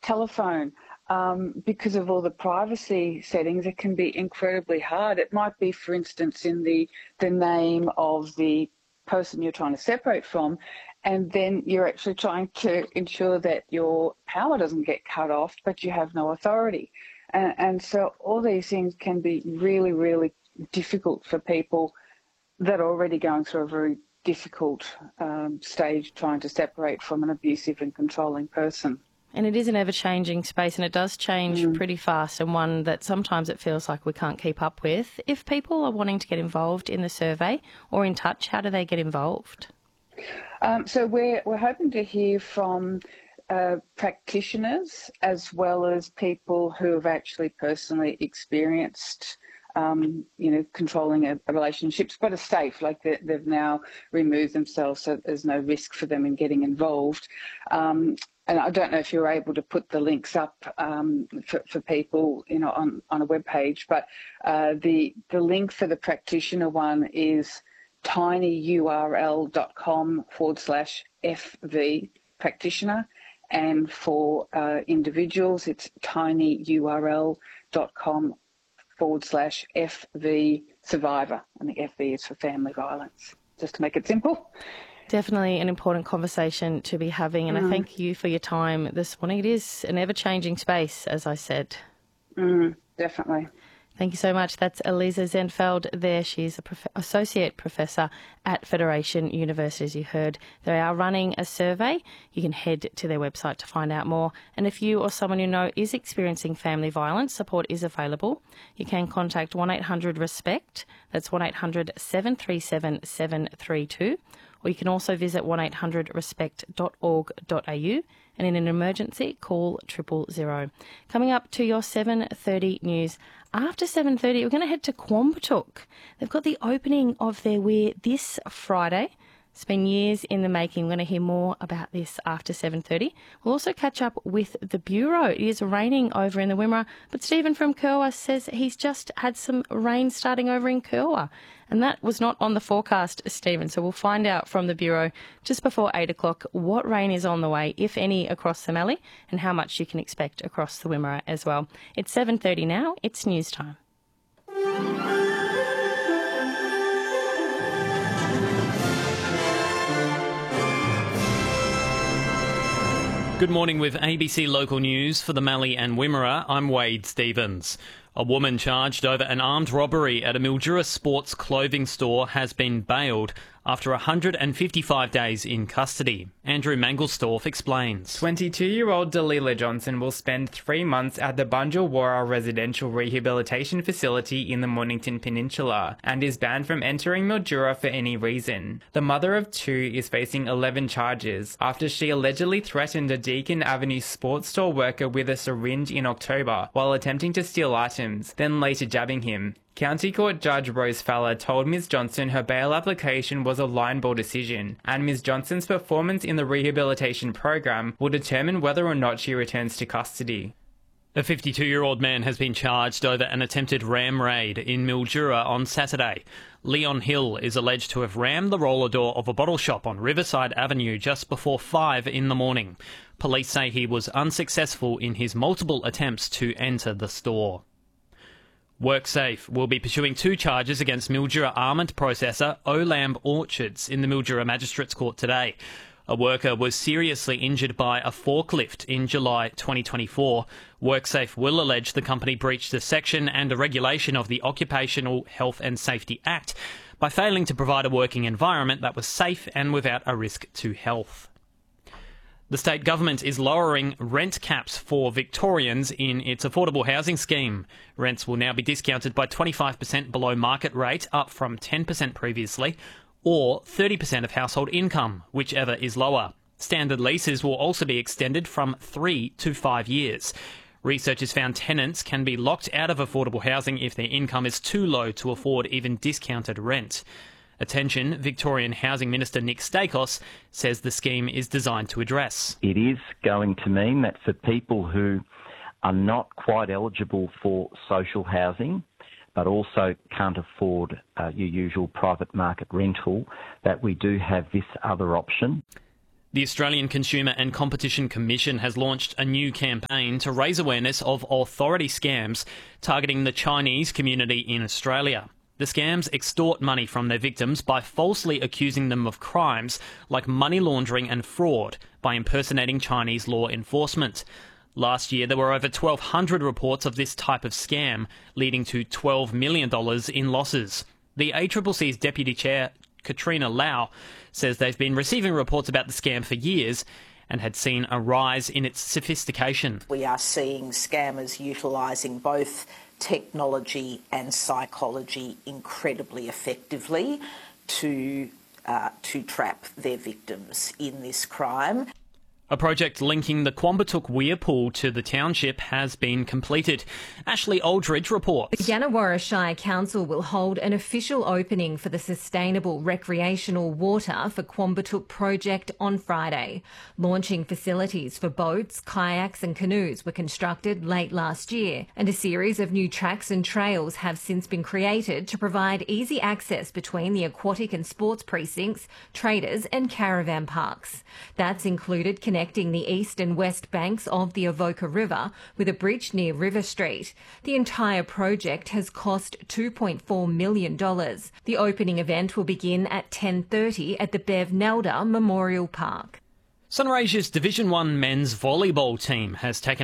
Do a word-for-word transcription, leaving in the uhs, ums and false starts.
telephone. Um, because of all the privacy settings, it can be incredibly hard. It might be, for instance, in the, the name of the person you're trying to separate from, and then you're actually trying to ensure that your power doesn't get cut off, but you have no authority. And, and so all these things can be really, really difficult for people that are already going through a very difficult um, stage trying to separate from an abusive and controlling person. And it is an ever-changing space, and it does change mm. pretty fast, and one that sometimes it feels like we can't keep up with. If people are wanting to get involved in the survey or in touch, how do they get involved? Um, so we're, we're hoping to hear from uh, practitioners as well as people who have actually personally experienced Um, you know, controlling a, a relationships, but are safe, like they, they've now removed themselves so there's no risk for them in getting involved. Um, and I don't know if you're able to put the links up um, for, for people, you know, on, on a web page, but uh, the, the link for the practitioner one is tinyurl.com forward slash FV practitioner. And for uh, individuals, it's tinyurl.com forward slash F V survivor. I think F V is for family violence, just to make it simple. Definitely an important conversation to be having, and mm. I thank you for your time this morning. It is an ever-changing space, as I said. Mm, definitely. Thank you so much. That's Elisa Zenfeld there. She's a prof- associate professor at Federation University, as you heard. They are running a survey. You can head to their website to find out more. And if you or someone you know is experiencing family violence, support is available. You can contact one eight hundred RESPECT. That's one eight hundred seven three seven seven three two. Or you can also visit one eight hundred respect dot org dot a u. And in an emergency, call triple zero. Coming up to your seven thirty news. After seven thirty, we're going to head to Quambatook. They've got the opening of their weir this Friday. It's been years in the making. We're going to hear more about this after seven thirty. We'll also catch up with the Bureau. It is raining over in the Wimmera, but Stephen from Kurwa says he's just had some rain starting over in Kurwa. And that was not on the forecast, Stephen. So we'll find out from the Bureau just before eight o'clock what rain is on the way, if any, across the Mallee, and how much you can expect across the Wimmera as well. It's seven thirty now. It's news time. Good morning with A B C Local News for the Mallee and Wimmera. I'm Wade Stevens. A woman charged over an armed robbery at a Mildura sports clothing store has been bailed after one hundred fifty-five days in custody. Andrew Mangelsdorf explains. twenty-two-year-old Delilah Johnson will spend three months at the Bunjilwarra Residential Rehabilitation Facility in the Mornington Peninsula and is banned from entering Mildura for any reason. The mother of two is facing eleven charges after she allegedly threatened a Deakin Avenue sports store worker with a syringe in October while attempting to steal items, then later jabbing him. County Court Judge Rose Fowler told Miz Johnson her bail application was a line ball decision, and Miz Johnson's performance in the rehabilitation program will determine whether or not she returns to custody. A fifty-two-year-old man has been charged over an attempted ram raid in Mildura on Saturday. Leon Hill is alleged to have rammed the roller door of a bottle shop on Riverside Avenue just before five in the morning. Police say he was unsuccessful in his multiple attempts to enter the store. WorkSafe will be pursuing two charges against Mildura almond processor Olamb Orchards in the Mildura Magistrates Court today. A worker was seriously injured by a forklift in July twenty twenty-four. WorkSafe will allege the company breached a section and a regulation of the Occupational Health and Safety Act by failing to provide a working environment that was safe and without a risk to health. The state government is lowering rent caps for Victorians in its affordable housing scheme. Rents will now be discounted by twenty-five percent below market rate, up from ten percent previously, or thirty percent of household income, whichever is lower. Standard leases will also be extended from three to five years. Research has found tenants can be locked out of affordable housing if their income is too low to afford even discounted rent. Attention, Victorian Housing Minister Nick Stakos says the scheme is designed to address. It is going to mean that for people who are not quite eligible for social housing, but also can't afford uh, your usual private market rental, that we do have this other option. The Australian Consumer and Competition Commission has launched a new campaign to raise awareness of authority scams targeting the Chinese community in Australia. The scams extort money from their victims by falsely accusing them of crimes like money laundering and fraud by impersonating Chinese law enforcement. Last year, there were over twelve hundred reports of this type of scam, leading to twelve million dollars in losses. The A C C C's Deputy Chair, Katrina Lau, says they've been receiving reports about the scam for years and had seen a rise in its sophistication. We are seeing scammers utilising both technology and psychology incredibly effectively to, uh, to trap their victims in this crime. A project linking the Quambatook Weir Pool to the township has been completed. Ashley Aldridge reports. The Yannawarra Shire Council will hold an official opening for the Sustainable Recreational Water for Quambatook project on Friday. Launching facilities for boats, kayaks and canoes were constructed late last year, and a series of new tracks and trails have since been created to provide easy access between the aquatic and sports precincts, traders and caravan parks. That's included connecting the east and west banks of the Avoca River with a bridge near River Street. The entire project has cost two point four million dollars. The opening event will begin at ten thirty at the Bev Nelda Memorial Park. Sunraysia's Division one men's volleyball team has taken